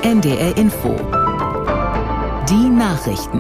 NDR Info. Die Nachrichten.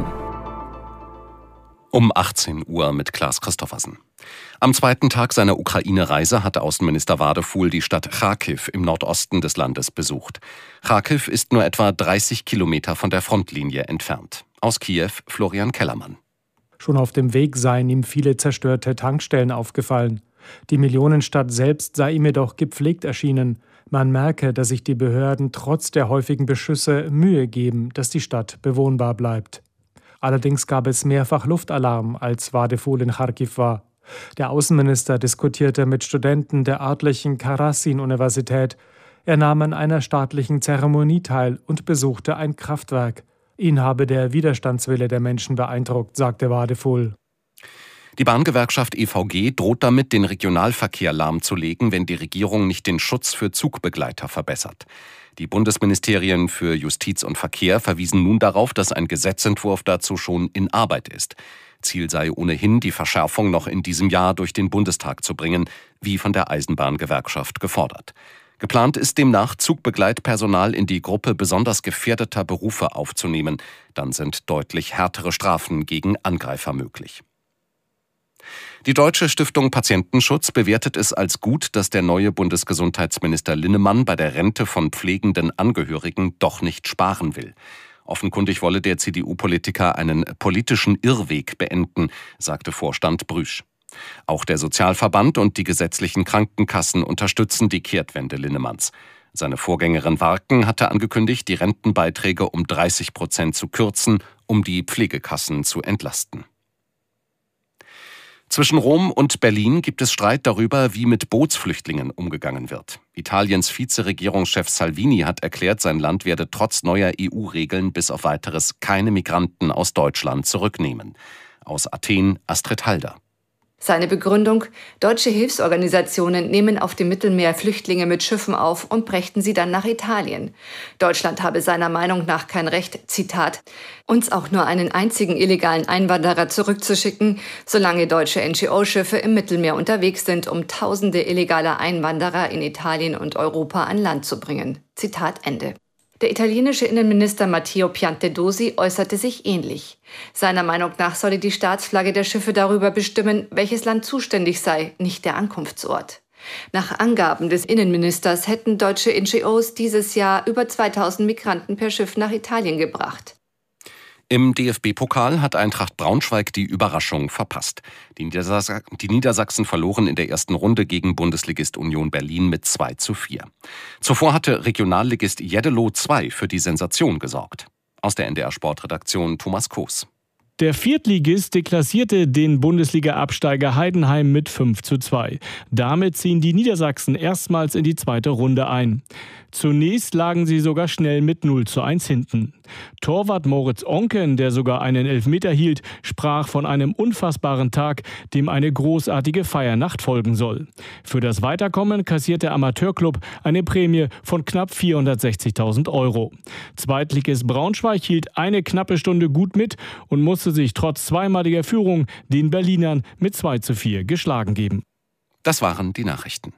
Um 18 Uhr mit Klaas Christoffersen. Am zweiten Tag seiner Ukraine-Reise hatte Außenminister Wadefuhl die Stadt Charkiw im Nordosten des Landes besucht. Charkiw ist nur etwa 30 Kilometer von der Frontlinie entfernt. Aus Kiew Florian Kellermann. Schon auf dem Weg seien ihm viele zerstörte Tankstellen aufgefallen. Die Millionenstadt selbst sei ihm jedoch gepflegt erschienen. Man merke, dass sich die Behörden trotz der häufigen Beschüsse Mühe geben, dass die Stadt bewohnbar bleibt. Allerdings gab es mehrfach Luftalarm, als Wadefuhl in Charkiw war. Der Außenminister diskutierte mit Studenten der örtlichen Karasin-Universität. Er nahm an einer staatlichen Zeremonie teil und besuchte ein Kraftwerk. Ihn habe der Widerstandswille der Menschen beeindruckt, sagte Wadefuhl. Die Bahngewerkschaft EVG droht damit, den Regionalverkehr lahmzulegen, wenn die Regierung nicht den Schutz für Zugbegleiter verbessert. Die Bundesministerien für Justiz und Verkehr verwiesen nun darauf, dass ein Gesetzentwurf dazu schon in Arbeit ist. Ziel sei ohnehin, die Verschärfung noch in diesem Jahr durch den Bundestag zu bringen, wie von der Eisenbahngewerkschaft gefordert. Geplant ist demnach, Zugbegleitpersonal in die Gruppe besonders gefährdeter Berufe aufzunehmen. Dann sind deutlich härtere Strafen gegen Angreifer möglich. Die Deutsche Stiftung Patientenschutz bewertet es als gut, dass der neue Bundesgesundheitsminister Linnemann bei der Rente von pflegenden Angehörigen doch nicht sparen will. Offenkundig wolle der CDU-Politiker einen politischen Irrweg beenden, sagte Vorstand Brüsch. Auch der Sozialverband und die gesetzlichen Krankenkassen unterstützen die Kehrtwende Linnemanns. Seine Vorgängerin Warken hatte angekündigt, die Rentenbeiträge um 30% zu kürzen, um die Pflegekassen zu entlasten. Zwischen Rom und Berlin gibt es Streit darüber, wie mit Bootsflüchtlingen umgegangen wird. Italiens Vizeregierungschef Salvini hat erklärt, sein Land werde trotz neuer EU-Regeln bis auf Weiteres keine Migranten aus Deutschland zurücknehmen. Aus Athen Astrid Halder. Seine Begründung: Deutsche Hilfsorganisationen nehmen auf dem Mittelmeer Flüchtlinge mit Schiffen auf und brächten sie dann nach Italien. Deutschland habe seiner Meinung nach kein Recht, Zitat, uns auch nur einen einzigen illegalen Einwanderer zurückzuschicken, solange deutsche NGO-Schiffe im Mittelmeer unterwegs sind, um Tausende illegaler Einwanderer in Italien und Europa an Land zu bringen. Zitat Ende. Der italienische Innenminister Matteo Piantedosi äußerte sich ähnlich. Seiner Meinung nach solle die Staatsflagge der Schiffe darüber bestimmen, welches Land zuständig sei, nicht der Ankunftsort. Nach Angaben des Innenministers hätten deutsche NGOs dieses Jahr über 2000 Migranten per Schiff nach Italien gebracht. Im DFB-Pokal hat Eintracht Braunschweig die Überraschung verpasst. Die Niedersachsen verloren in der ersten Runde gegen Bundesligist Union Berlin mit 2:4. Zuvor hatte Regionalligist Jeddelo II für die Sensation gesorgt. Aus der NDR-Sportredaktion Thomas Koos. Der Viertligist deklassierte den Bundesliga-Absteiger Heidenheim mit 5:2. Damit ziehen die Niedersachsen erstmals in die zweite Runde ein. Zunächst lagen sie sogar schnell mit 0:1 hinten. Torwart Moritz Onken, der sogar einen Elfmeter hielt, sprach von einem unfassbaren Tag, dem eine großartige Feiernacht folgen soll. Für das Weiterkommen kassiert der Amateurklub eine Prämie von knapp 460.000 €. Zweitligist Braunschweig hielt eine knappe Stunde gut mit und musste sich trotz zweimaliger Führung den Berlinern mit 2:4 geschlagen geben. Das waren die Nachrichten.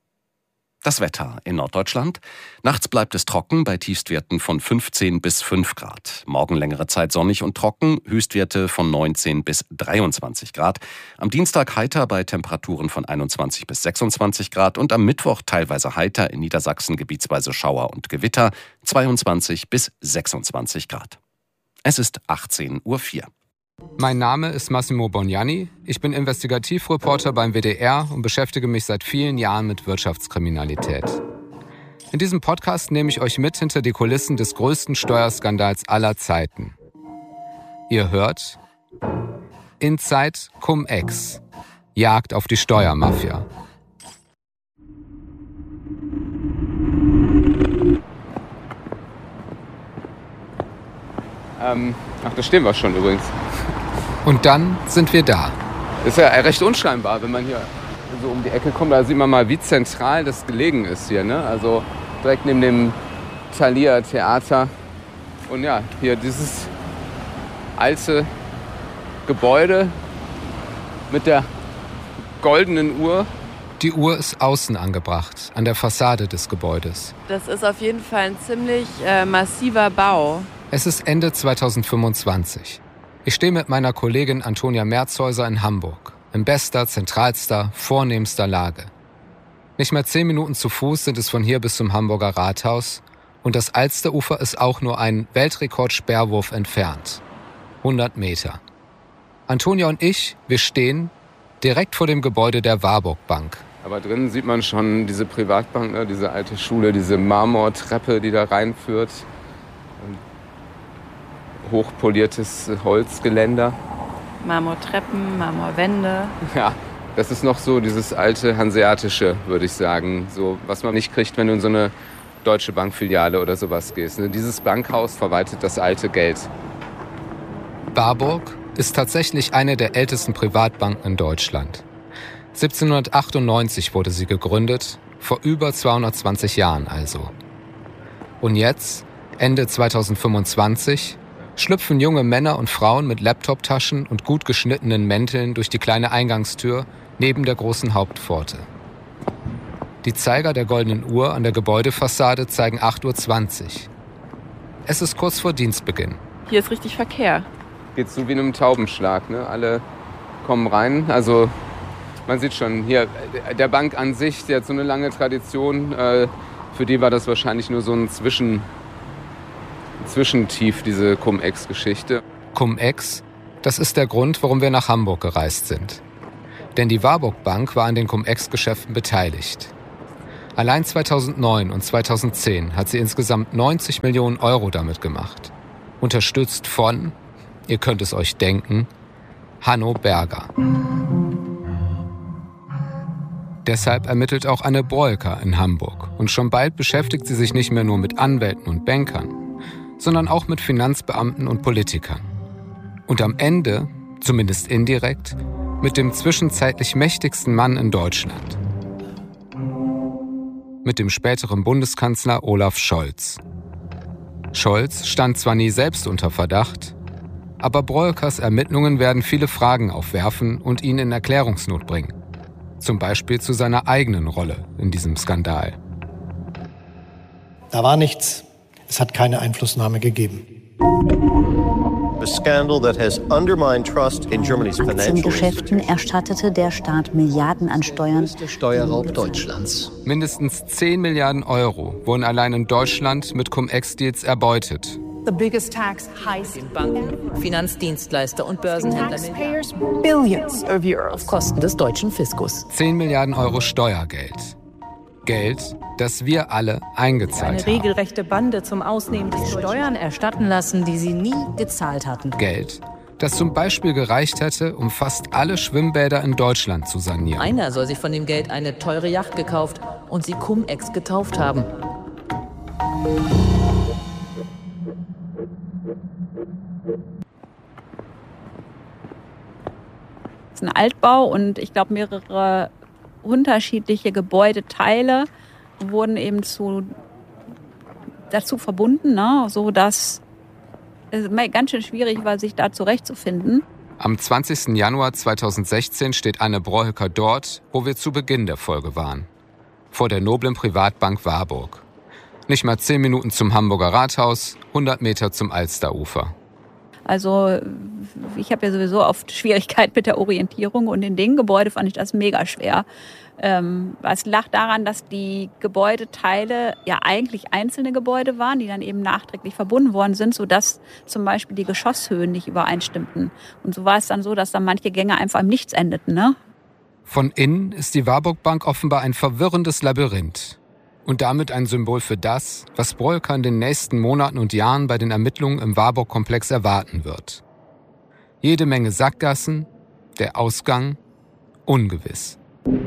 Das Wetter in Norddeutschland. Nachts bleibt es trocken bei Tiefstwerten von 15 bis 5 Grad. Morgen längere Zeit sonnig und trocken, Höchstwerte von 19 bis 23 Grad. Am Dienstag heiter bei Temperaturen von 21 bis 26 Grad und am Mittwoch teilweise heiter, in Niedersachsen gebietsweise Schauer und Gewitter, 22 bis 26 Grad. Es ist 18:04 Uhr. Mein Name ist Massimo Bognani. Ich bin Investigativreporter beim WDR und beschäftige mich seit vielen Jahren mit Wirtschaftskriminalität. In diesem Podcast nehme ich euch mit hinter die Kulissen des größten Steuerskandals aller Zeiten. Ihr hört Inside Cum-Ex. Jagd auf die Steuermafia. Da stehen wir schon übrigens. Und dann sind wir da. Ist ja recht unscheinbar, wenn man hier so um die Ecke kommt. Da sieht man mal, wie zentral das gelegen ist hier, ne? Also direkt neben dem Thalia Theater. Und ja, hier dieses alte Gebäude mit der goldenen Uhr Die Uhr ist außen angebracht, an der Fassade des Gebäudes. Das ist auf jeden Fall ein ziemlich massiver Bau. Es ist Ende 2025. Ich stehe mit meiner Kollegin Antonia Merzhäuser in Hamburg, in bester, zentralster, vornehmster Lage. Nicht mehr 10 Minuten zu Fuß sind es von hier bis zum Hamburger Rathaus und das Alsterufer ist auch nur ein Weltrekord-Sperrwurf entfernt. 100 Meter. Antonia und ich, wir stehen direkt vor dem Gebäude der Warburg Bank. Aber drinnen sieht man schon diese Privatbank, ne? Diese alte Schule, diese Marmortreppe, die da reinführt. Hochpoliertes Holzgeländer. Marmortreppen, Marmorwände. Ja, das ist noch so dieses alte Hanseatische, würde ich sagen. So, was man nicht kriegt, wenn du in so eine Deutsche Bankfiliale oder sowas gehst. Ne? Dieses Bankhaus verwaltet das alte Geld. Warburg ist tatsächlich eine der ältesten Privatbanken in Deutschland. 1798 wurde sie gegründet, vor über 220 Jahren also. Und jetzt, Ende 2025, schlüpfen junge Männer und Frauen mit Laptoptaschen und gut geschnittenen Mänteln durch die kleine Eingangstür neben der großen Hauptpforte. Die Zeiger der goldenen Uhr an der Gebäudefassade zeigen 8:20 Uhr. Es ist kurz vor Dienstbeginn. Hier ist richtig Verkehr. Geht so wie in einem Taubenschlag, ne? Alle kommen rein. Also man sieht schon hier, der Bank an sich, die hat so eine lange Tradition. Für die war das wahrscheinlich nur so ein Zwischentief, diese Cum-Ex-Geschichte. Cum-Ex, das ist der Grund, warum wir nach Hamburg gereist sind. Denn die Warburg Bank war an den Cum-Ex-Geschäften beteiligt. Allein 2009 und 2010 hat sie insgesamt 90 Millionen Euro damit gemacht. Unterstützt von, ihr könnt es euch denken, Hanno Berger. Deshalb ermittelt auch Anne Broeker in Hamburg. Und schon bald beschäftigt sie sich nicht mehr nur mit Anwälten und Bankern, sondern auch mit Finanzbeamten und Politikern. Und am Ende, zumindest indirekt, mit dem zwischenzeitlich mächtigsten Mann in Deutschland. Mit dem späteren Bundeskanzler Olaf Scholz. Scholz stand zwar nie selbst unter Verdacht, aber Broekers Ermittlungen werden viele Fragen aufwerfen und ihn in Erklärungsnot bringen. Zum Beispiel zu seiner eigenen Rolle in diesem Skandal. Da war nichts. Es hat keine Einflussnahme gegeben. Aktiengeschäften erstattete der Staat Milliarden an Steuern. Steuerraub Deutschlands. Mindestens 10 Milliarden Euro wurden allein in Deutschland mit Cum-Ex-Deals erbeutet. The biggest tax heist in Banken, Finanzdienstleister und Börsenhändler. Billions of euros. Auf Kosten des deutschen Fiskus. 10 Milliarden Euro Steuergeld. Geld, das wir alle eingezahlt haben. Eine regelrechte Bande zum Ausnehmen des Steuern erstatten lassen, die sie nie gezahlt hatten. Geld, das zum Beispiel gereicht hätte, um fast alle Schwimmbäder in Deutschland zu sanieren. Einer soll sich von dem Geld eine teure Yacht gekauft und sie Cum-Ex getauft haben. Es ist ein Altbau und ich glaube mehrere unterschiedliche Gebäudeteile wurden eben dazu verbunden, ne? So dass es ganz schön schwierig war, sich da zurechtzufinden. Am 20. Januar 2016 steht Anne Broeker dort, wo wir zu Beginn der Folge waren. Vor der noblen Privatbank Warburg. Nicht mal 10 Minuten zum Hamburger Rathaus, 100 Meter zum Alsterufer. Also ich habe ja sowieso oft Schwierigkeiten mit der Orientierung und in dem Gebäude fand ich das mega schwer. Es lag daran, dass die Gebäudeteile ja eigentlich einzelne Gebäude waren, die dann eben nachträglich verbunden worden sind, sodass zum Beispiel die Geschosshöhen nicht übereinstimmten. Und so war es dann so, dass dann manche Gänge einfach im Nichts endeten, ne? Von innen ist die Warburg Bank offenbar ein verwirrendes Labyrinth. Und damit ein Symbol für das, was Broeker in den nächsten Monaten und Jahren bei den Ermittlungen im Warburg-Komplex erwarten wird. Jede Menge Sackgassen, der Ausgang ungewiss.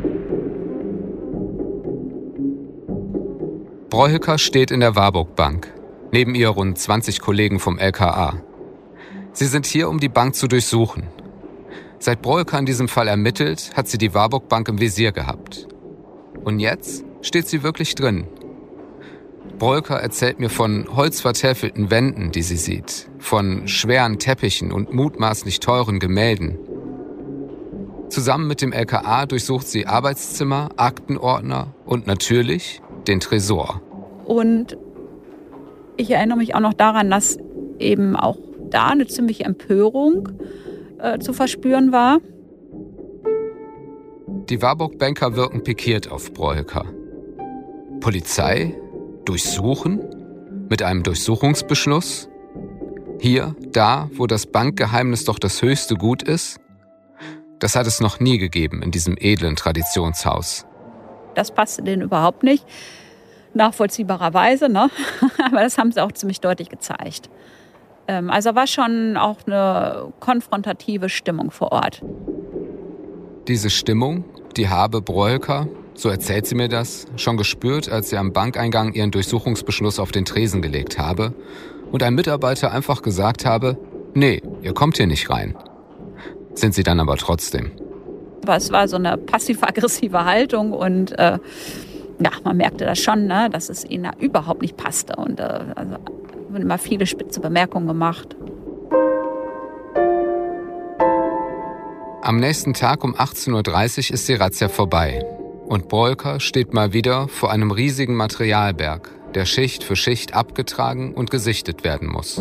Broeker steht in der Warburg Bank, neben ihr rund 20 Kollegen vom LKA. Sie sind hier, um die Bank zu durchsuchen. Seit Broeker in diesem Fall ermittelt, hat sie die Warburg Bank im Visier gehabt. Und jetzt steht sie wirklich drin. Broeker erzählt mir von holzvertäfelten Wänden, die sie sieht, von schweren Teppichen und mutmaßlich teuren Gemälden. Zusammen mit dem LKA durchsucht sie Arbeitszimmer, Aktenordner und natürlich den Tresor. Und ich erinnere mich auch noch daran, dass eben auch da eine ziemliche Empörung zu verspüren war. Die Warburg-Banker wirken pikiert auf Broeker. Polizei? Durchsuchen? Mit einem Durchsuchungsbeschluss? Hier, da, wo das Bankgeheimnis doch das höchste Gut ist? Das hat es noch nie gegeben in diesem edlen Traditionshaus. Das passte denen überhaupt nicht. Nachvollziehbarerweise, ne? Aber das haben sie auch ziemlich deutlich gezeigt. Also war schon auch eine konfrontative Stimmung vor Ort. Diese Stimmung, die habe Broeker, so erzählt sie mir das, schon gespürt, als sie am Bankeingang ihren Durchsuchungsbeschluss auf den Tresen gelegt habe und ein Mitarbeiter einfach gesagt habe, nee, ihr kommt hier nicht rein. Sind sie dann aber trotzdem. Aber es war so eine passiv-aggressive Haltung und man merkte das schon, ne, dass es ihnen überhaupt nicht passte. Und also wurden immer viele spitze Bemerkungen gemacht. Am nächsten Tag um 18:30 Uhr ist die Razzia vorbei. Und Broeker steht mal wieder vor einem riesigen Materialberg, der Schicht für Schicht abgetragen und gesichtet werden muss.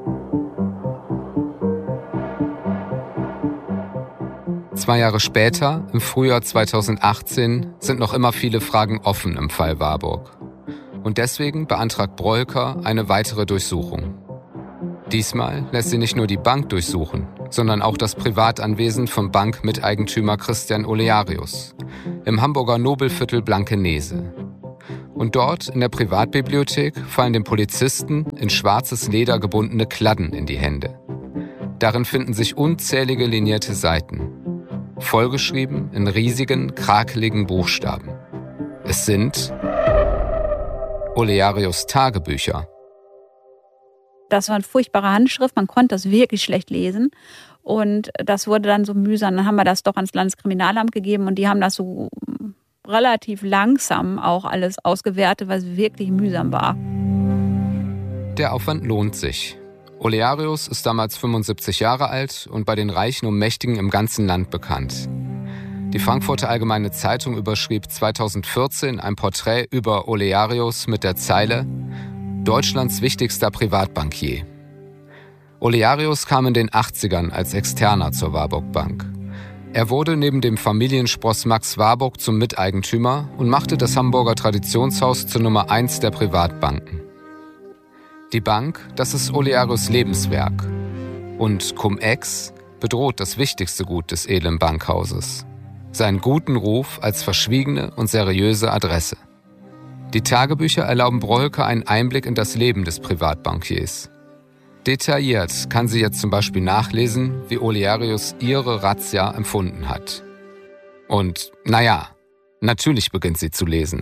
Zwei Jahre später, im Frühjahr 2018, sind noch immer viele Fragen offen im Fall Warburg. Und deswegen beantragt Broeker eine weitere Durchsuchung. Diesmal lässt sie nicht nur die Bank durchsuchen, sondern auch das Privatanwesen vom Bankmiteigentümer Christian Olearius im Hamburger Nobelviertel Blankenese. Und dort in der Privatbibliothek fallen dem Polizisten in schwarzes Leder gebundene Kladden in die Hände. Darin finden sich unzählige linierte Seiten, vollgeschrieben in riesigen, krakeligen Buchstaben. Es sind Olearius Tagebücher. Das war eine furchtbare Handschrift, man konnte das wirklich schlecht lesen. Und das wurde dann so mühsam. Dann haben wir das doch ans Landeskriminalamt gegeben und die haben das so relativ langsam auch alles ausgewertet, weil es wirklich mühsam war. Der Aufwand lohnt sich. Olearius ist damals 75 Jahre alt und bei den Reichen und Mächtigen im ganzen Land bekannt. Die Frankfurter Allgemeine Zeitung überschrieb 2014 ein Porträt über Olearius mit der Zeile Deutschlands wichtigster Privatbankier. Olearius kam in den 80ern als Externer zur Warburg Bank. Er wurde neben dem Familienspross Max Warburg zum Miteigentümer und machte das Hamburger Traditionshaus zur Nummer 1 der Privatbanken. Die Bank, das ist Olearius' Lebenswerk. Und Cum-Ex bedroht das wichtigste Gut des edlen Bankhauses. Seinen guten Ruf als verschwiegene und seriöse Adresse. Die Tagebücher erlauben Broeker einen Einblick in das Leben des Privatbankiers. Detailliert kann sie jetzt zum Beispiel nachlesen, wie Olearius ihre Razzia empfunden hat. Und natürlich beginnt sie zu lesen.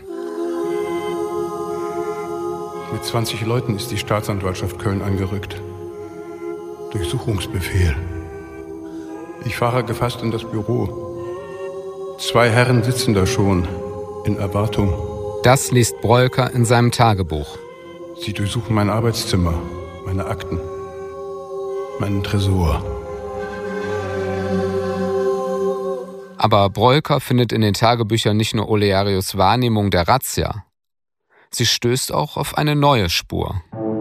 Mit 20 Leuten ist die Staatsanwaltschaft Köln angerückt. Durchsuchungsbefehl. Ich fahre gefasst in das Büro. 2 Herren sitzen da schon, in Erwartung. Das liest Broeker in seinem Tagebuch. Sie durchsuchen mein Arbeitszimmer, meine Akten, meinen Tresor. Aber Broeker findet in den Tagebüchern nicht nur Olearius' Wahrnehmung der Razzia. Sie stößt auch auf eine neue Spur.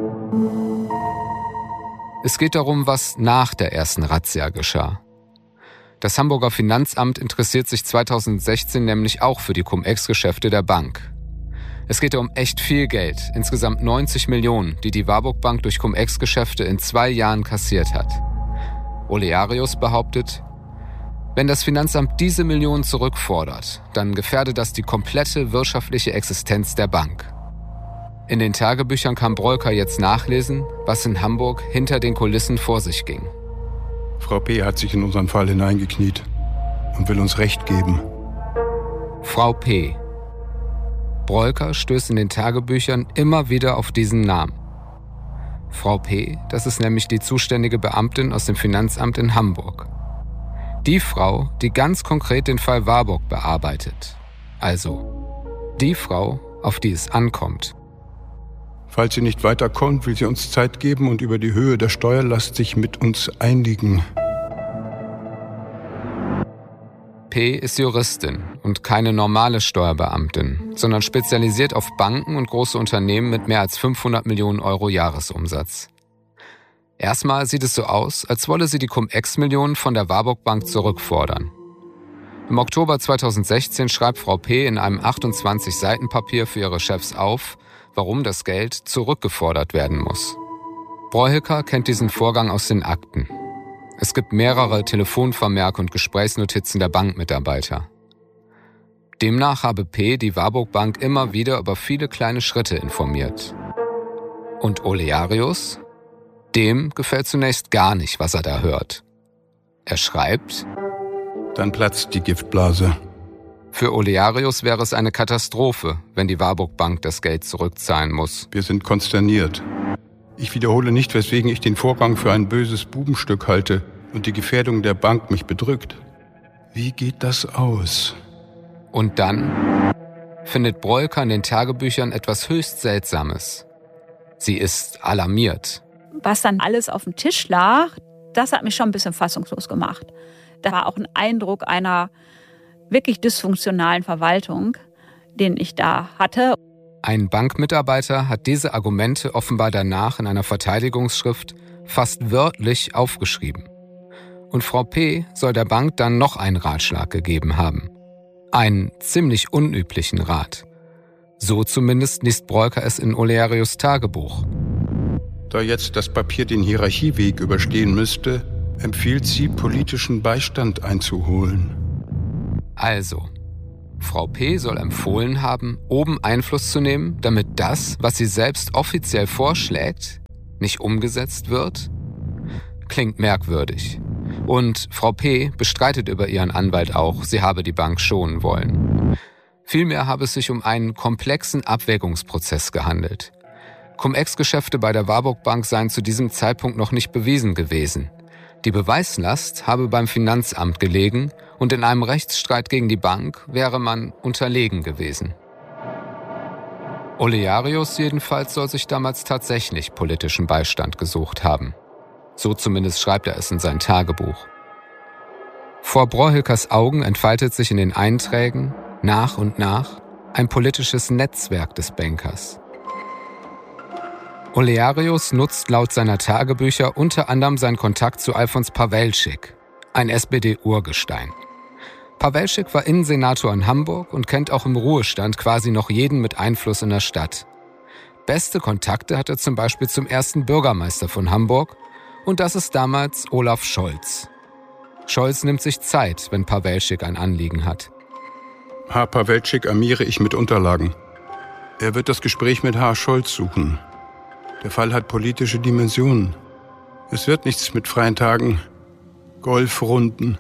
Es geht darum, was nach der ersten Razzia geschah. Das Hamburger Finanzamt interessiert sich 2016 nämlich auch für die Cum-Ex-Geschäfte der Bank. Es geht um echt viel Geld, insgesamt 90 Millionen, die die Warburg Bank durch Cum-Ex-Geschäfte in 2 Jahren kassiert hat. Olearius behauptet, wenn das Finanzamt diese Millionen zurückfordert, dann gefährde das die komplette wirtschaftliche Existenz der Bank. In den Tagebüchern kann Broeker jetzt nachlesen, was in Hamburg hinter den Kulissen vor sich ging. Frau P. hat sich in unseren Fall hineingekniet und will uns Recht geben. Frau P. Broeker stößt in den Tagebüchern immer wieder auf diesen Namen. Frau P., das ist nämlich die zuständige Beamtin aus dem Finanzamt in Hamburg. Die Frau, die ganz konkret den Fall Warburg bearbeitet. Also die Frau, auf die es ankommt. Falls sie nicht weiterkommt, will sie uns Zeit geben und über die Höhe der Steuerlast sich mit uns einigen. P. ist Juristin und keine normale Steuerbeamtin, sondern spezialisiert auf Banken und große Unternehmen mit mehr als 500 Millionen Euro Jahresumsatz. Erstmal sieht es so aus, als wolle sie die Cum-Ex-Millionen von der Warburg Bank zurückfordern. Im Oktober 2016 schreibt Frau P. in einem 28-Seiten-Papier für ihre Chefs auf, warum das Geld zurückgefordert werden muss. Broilka kennt diesen Vorgang aus den Akten. Es gibt mehrere Telefonvermerke und Gesprächsnotizen der Bankmitarbeiter. Demnach habe P. die Warburg Bank immer wieder über viele kleine Schritte informiert. Und Olearius? Dem gefällt zunächst gar nicht, was er da hört. Er schreibt: Dann platzt die Giftblase. Für Olearius wäre es eine Katastrophe, wenn die Warburg Bank das Geld zurückzahlen muss. Wir sind konsterniert. Ich wiederhole nicht, weswegen ich den Vorgang für ein böses Bubenstück halte und die Gefährdung der Bank mich bedrückt. Wie geht das aus? Und dann findet Broilka in den Tagebüchern etwas höchst Seltsames. Sie ist alarmiert. Was dann alles auf dem Tisch lag, das hat mich schon ein bisschen fassungslos gemacht. Da war auch ein Eindruck einer wirklich dysfunktionalen Verwaltung, den ich da hatte. Ein Bankmitarbeiter hat diese Argumente offenbar danach in einer Verteidigungsschrift fast wörtlich aufgeschrieben. Und Frau P. soll der Bank dann noch einen Ratschlag gegeben haben. Einen ziemlich unüblichen Rat. So zumindest liest Broilka es in Olearius' Tagebuch. Da jetzt das Papier den Hierarchieweg überstehen müsste, empfiehlt sie, politischen Beistand einzuholen. Also, Frau P. soll empfohlen haben, oben Einfluss zu nehmen, damit das, was sie selbst offiziell vorschlägt, nicht umgesetzt wird? Klingt merkwürdig. Und Frau P. bestreitet über ihren Anwalt auch, sie habe die Bank schonen wollen. Vielmehr habe es sich um einen komplexen Abwägungsprozess gehandelt. Cum-Ex-Geschäfte bei der Warburg Bank seien zu diesem Zeitpunkt noch nicht bewiesen gewesen. Die Beweislast habe beim Finanzamt gelegen und in einem Rechtsstreit gegen die Bank wäre man unterlegen gewesen. Olearius jedenfalls soll sich damals tatsächlich politischen Beistand gesucht haben. So zumindest schreibt er es in sein Tagebuch. Vor Broilkas Augen entfaltet sich in den Einträgen nach und nach ein politisches Netzwerk des Bankers. Olearius nutzt laut seiner Tagebücher unter anderem seinen Kontakt zu Alfons Pawelczyk, ein SPD-Urgestein. Pawelczyk war Innensenator in Hamburg und kennt auch im Ruhestand quasi noch jeden mit Einfluss in der Stadt. Beste Kontakte hat er zum Beispiel zum ersten Bürgermeister von Hamburg und das ist damals Olaf Scholz. Scholz nimmt sich Zeit, wenn Pawelczyk ein Anliegen hat. Herr Pawelczyk armiere ich mit Unterlagen. Er wird das Gespräch mit Herr Scholz suchen. Der Fall hat politische Dimensionen. Es wird nichts mit freien Tagen, Golfrunden.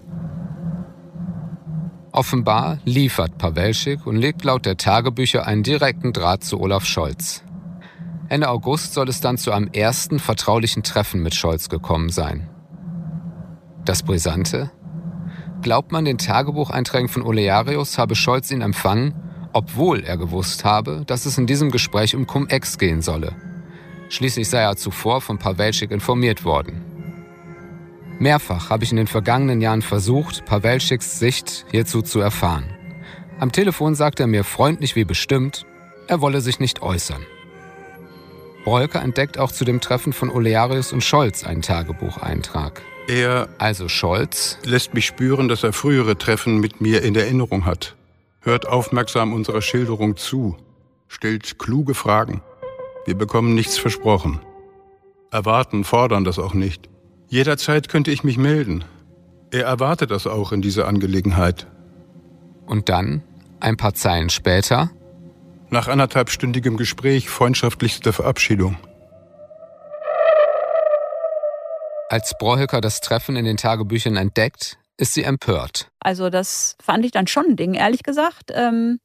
Offenbar liefert Pawelczyk und legt laut der Tagebücher einen direkten Draht zu Olaf Scholz. Ende August soll es dann zu einem ersten vertraulichen Treffen mit Scholz gekommen sein. Das Brisante? Glaubt man den Tagebucheinträgen von Olearius, habe Scholz ihn empfangen, obwohl er gewusst habe, dass es in diesem Gespräch um Cum-Ex gehen solle. Schließlich sei er zuvor von Pawelczyk informiert worden. Mehrfach habe ich in den vergangenen Jahren versucht, Pawelczyks Sicht hierzu zu erfahren. Am Telefon sagt er mir freundlich wie bestimmt, er wolle sich nicht äußern. Broilka entdeckt auch zu dem Treffen von Olearius und Scholz einen Tagebucheintrag. Er, also Scholz, lässt mich spüren, dass er frühere Treffen mit mir in Erinnerung hat. Hört aufmerksam unserer Schilderung zu, stellt kluge Fragen. Wir bekommen nichts versprochen. Erwarten, fordern das auch nicht. Jederzeit könnte ich mich melden. Er erwartet das auch in dieser Angelegenheit. Und dann, ein paar Zeilen später, nach 1,5-stündigem Gespräch, freundschaftlichste Verabschiedung. Als Broilka das Treffen in den Tagebüchern entdeckt, ist sie empört. Also das fand ich dann schon ein Ding, ehrlich gesagt,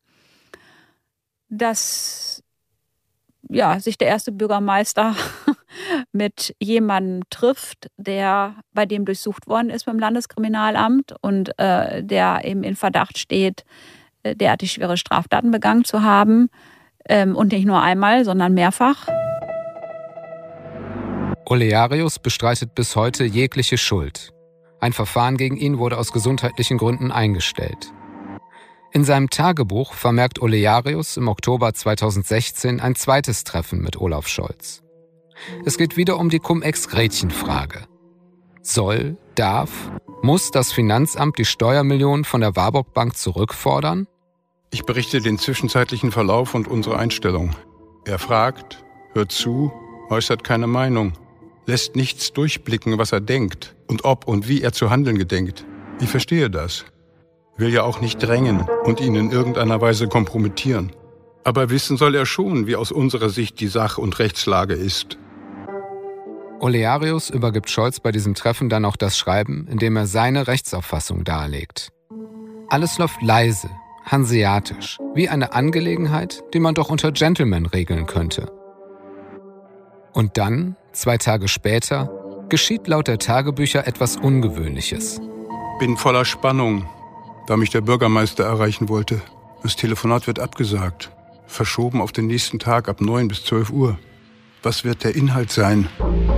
dass sich der erste Bürgermeister mit jemandem trifft, bei dem durchsucht worden ist beim Landeskriminalamt und der eben in Verdacht steht, derartig schwere Straftaten begangen zu haben. Und nicht nur einmal, sondern mehrfach. Olearius bestreitet bis heute jegliche Schuld. Ein Verfahren gegen ihn wurde aus gesundheitlichen Gründen eingestellt. In seinem Tagebuch vermerkt Olearius im Oktober 2016 ein zweites Treffen mit Olaf Scholz. Es geht wieder um die Cum-Ex-Gretchen-Frage. Soll, darf, muss das Finanzamt die Steuermillionen von der Warburg Bank zurückfordern? Ich berichte den zwischenzeitlichen Verlauf und unsere Einstellung. Er fragt, hört zu, äußert keine Meinung, lässt nichts durchblicken, was er denkt und ob und wie er zu handeln gedenkt. Ich verstehe das. Will ja auch nicht drängen und ihn in irgendeiner Weise kompromittieren. Aber wissen soll er schon, wie aus unserer Sicht die Sach- und Rechtslage ist. Olearius übergibt Scholz bei diesem Treffen dann auch das Schreiben, in dem er seine Rechtsauffassung darlegt. Alles läuft leise, hanseatisch, wie eine Angelegenheit, die man doch unter Gentlemen regeln könnte. Und dann, 2 Tage später, geschieht laut der Tagebücher etwas Ungewöhnliches. Bin voller Spannung, da mich der Bürgermeister erreichen wollte. Das Telefonat wird abgesagt, verschoben auf den nächsten Tag ab 9 bis 12 Uhr. Was wird der Inhalt sein?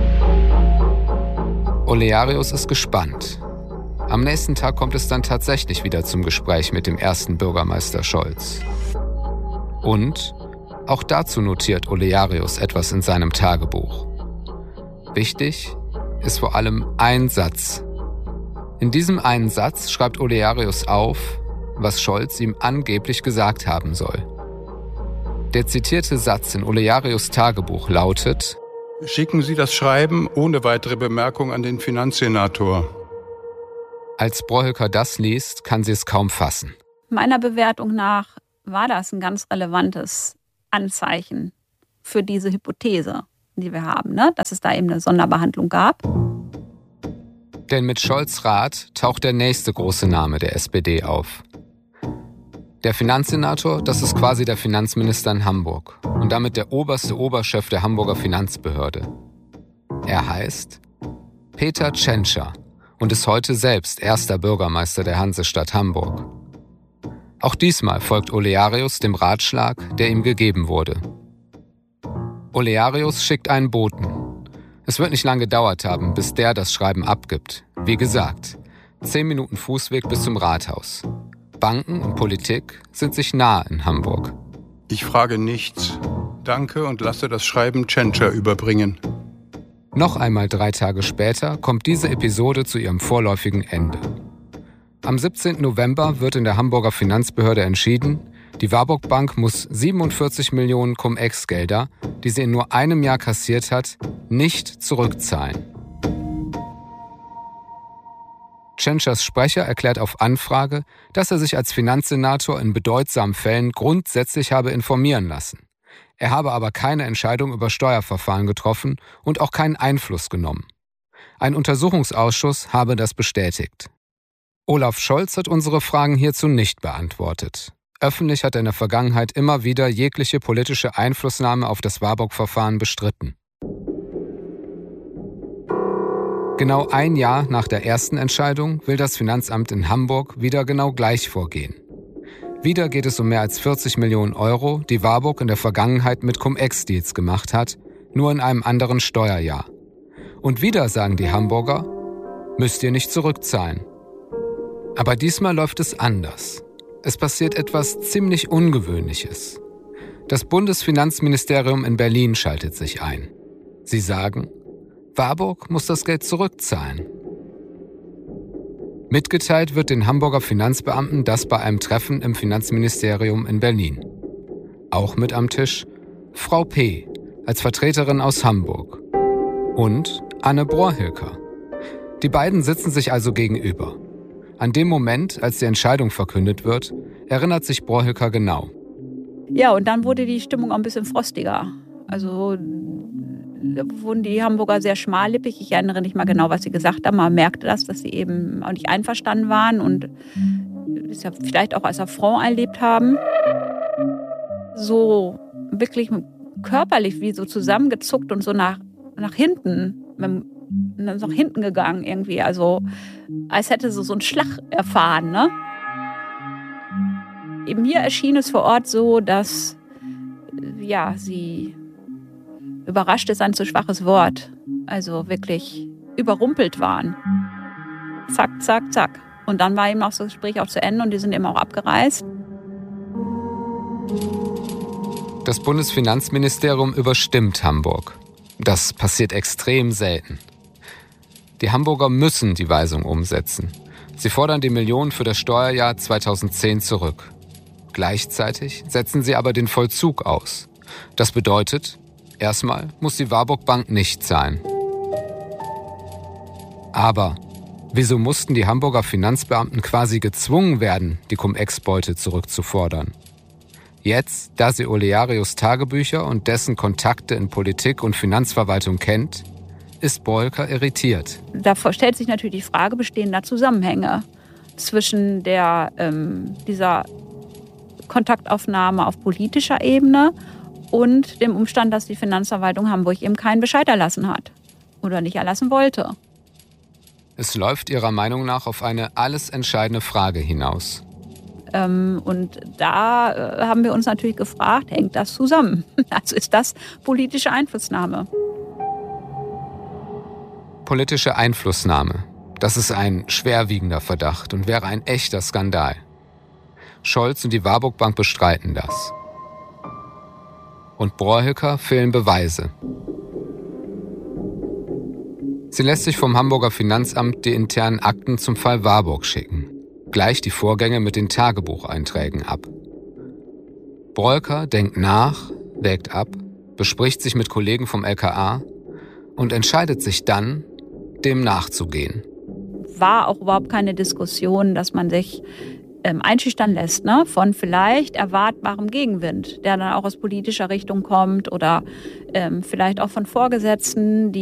Olearius ist gespannt. Am nächsten Tag kommt es dann tatsächlich wieder zum Gespräch mit dem ersten Bürgermeister Scholz. Und auch dazu notiert Olearius etwas in seinem Tagebuch. Wichtig ist vor allem ein Satz. In diesem einen Satz schreibt Olearius auf, was Scholz ihm angeblich gesagt haben soll. Der zitierte Satz in Olearius' Tagebuch lautet: Schicken Sie das Schreiben ohne weitere Bemerkung an den Finanzsenator. Als Brohülker das liest, kann sie es kaum fassen. Meiner Bewertung nach war das ein ganz relevantes Anzeichen für diese Hypothese, die wir haben, ne? Dass es da eben eine Sonderbehandlung gab. Denn mit Scholz' Rat taucht der nächste große Name der SPD auf. Der Finanzsenator, das ist quasi der Finanzminister in Hamburg und damit der oberste Oberchef der Hamburger Finanzbehörde. Er heißt Peter Tschentscher und ist heute selbst erster Bürgermeister der Hansestadt Hamburg. Auch diesmal folgt Olearius dem Ratschlag, der ihm gegeben wurde. Olearius schickt einen Boten. Es wird nicht lange gedauert haben, bis der das Schreiben abgibt. Wie gesagt, 10 Minuten Fußweg bis zum Rathaus. Banken und Politik sind sich nah in Hamburg. Ich frage nichts. Danke und lasse das Schreiben Tschentscher überbringen. Noch einmal 3 Tage später kommt diese Episode zu ihrem vorläufigen Ende. Am 17. November wird in der Hamburger Finanzbehörde entschieden, die Warburg Bank muss 47 Millionen Cum-Ex-Gelder, die sie in nur einem Jahr kassiert hat, nicht zurückzahlen. Tschentschers Sprecher erklärt auf Anfrage, dass er sich als Finanzsenator in bedeutsamen Fällen grundsätzlich habe informieren lassen. Er habe aber keine Entscheidung über Steuerverfahren getroffen und auch keinen Einfluss genommen. Ein Untersuchungsausschuss habe das bestätigt. Olaf Scholz hat unsere Fragen hierzu nicht beantwortet. Öffentlich hat er in der Vergangenheit immer wieder jegliche politische Einflussnahme auf das Warburg-Verfahren bestritten. Genau ein Jahr nach der ersten Entscheidung will das Finanzamt in Hamburg wieder genau gleich vorgehen. Wieder geht es um mehr als 40 Millionen Euro, die Warburg in der Vergangenheit mit Cum-Ex-Deals gemacht hat, nur in einem anderen Steuerjahr. Und wieder sagen die Hamburger, müsst ihr nicht zurückzahlen. Aber diesmal läuft es anders. Es passiert etwas ziemlich Ungewöhnliches. Das Bundesfinanzministerium in Berlin schaltet sich ein. Sie sagen, Warburg muss das Geld zurückzahlen. Mitgeteilt wird den Hamburger Finanzbeamten das bei einem Treffen im Finanzministerium in Berlin. Auch mit am Tisch Frau P. als Vertreterin aus Hamburg und Anne Brohülker. Die beiden sitzen sich also gegenüber. An dem Moment, als die Entscheidung verkündet wird, erinnert sich Brohülker genau. Ja, und dann wurde die Stimmung auch ein bisschen frostiger. Also da wurden die Hamburger sehr schmallippig. Ich erinnere nicht mal genau, was sie gesagt haben. Man merkte das, dass sie eben auch nicht einverstanden waren und das ja vielleicht auch als Affront erlebt haben. So wirklich körperlich wie so zusammengezuckt und so nach hinten, nach hinten gegangen irgendwie. Also als hätte sie so einen Schlag erfahren, ne? Eben mir erschien es vor Ort so, dass ja, sie überrascht ist ein zu schwaches Wort, also wirklich überrumpelt waren. zack, zack, zack. Und dann war eben auch das Gespräch auch zu Ende und die sind eben auch abgereist. Das Bundesfinanzministerium überstimmt Hamburg. Das passiert extrem selten. Die Hamburger müssen die Weisung umsetzen. Sie fordern die Millionen für das Steuerjahr 2010 zurück. Gleichzeitig setzen sie aber den Vollzug aus. Das bedeutet, erstmal muss die Warburg Bank nicht zahlen. Aber wieso mussten die Hamburger Finanzbeamten quasi gezwungen werden, die Cum-Ex-Beute zurückzufordern? Jetzt, da sie Olearius Tagebücher und dessen Kontakte in Politik und Finanzverwaltung kennt, ist Boelker irritiert. Da stellt sich natürlich die Frage, bestehen da Zusammenhänge zwischen dieser Kontaktaufnahme auf politischer Ebene und dem Umstand, dass die Finanzverwaltung Hamburg eben keinen Bescheid erlassen hat oder nicht erlassen wollte. Es läuft ihrer Meinung nach auf eine alles entscheidende Frage hinaus. Und da haben wir uns natürlich gefragt, hängt das zusammen? Also ist das politische Einflussnahme? Politische Einflussnahme. Das ist ein schwerwiegender Verdacht und wäre ein echter Skandal. Scholz und die Warburg Bank bestreiten das. Und Boelker fehlen Beweise. Sie lässt sich vom Hamburger Finanzamt die internen Akten zum Fall Warburg schicken. Gleich die Vorgänge mit den Tagebucheinträgen ab. Boelker denkt nach, wägt ab, bespricht sich mit Kollegen vom LKA und entscheidet sich dann, dem nachzugehen. War auch überhaupt keine Diskussion, dass man sich einschüchtern lässt, ne? Von vielleicht erwartbarem Gegenwind, der dann auch aus politischer Richtung kommt oder vielleicht auch von Vorgesetzten, die